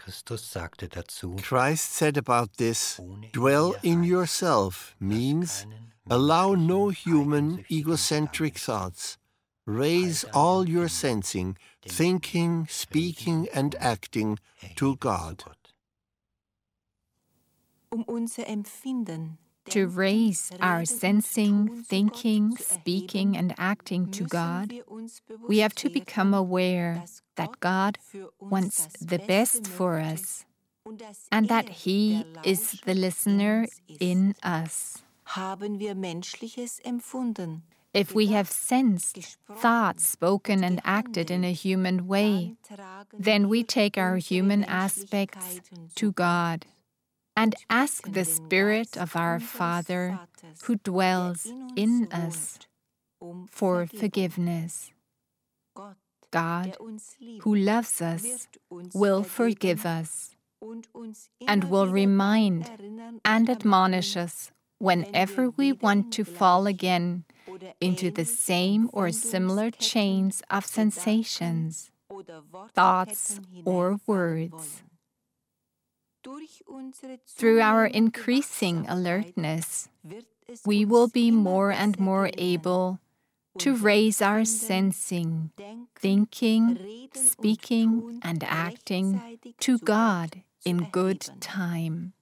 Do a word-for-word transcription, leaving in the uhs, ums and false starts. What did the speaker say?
Christus sagte dazu, Christ said about this, dwell in yourself means allow no human egocentric thoughts. Raise all your sensing, thinking, speaking, and acting to God. Um unser Empfinden, To raise our sensing, thinking, speaking, and acting to God, we have to become aware that God wants the best for us and that He is the listener in us. haben wir Menschliches empfunden. If we have sensed, thought, spoken, and acted in a human way, then we take our human aspects to God and ask the Spirit of our Father, who dwells in us, for forgiveness. God, who loves us, will forgive us and will remind and admonish us whenever we want to fall again into the same or similar chains of sensations, thoughts, or words. Through our increasing alertness, we will be more and more able to raise our sensing, thinking, speaking, and acting to God in good time.